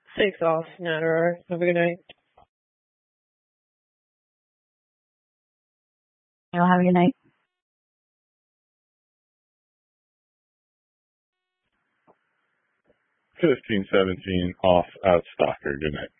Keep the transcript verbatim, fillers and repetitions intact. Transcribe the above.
Six off, Natterer. Have a good night. You'll have a good night. fifteen seventeen off Outstalker. Good night.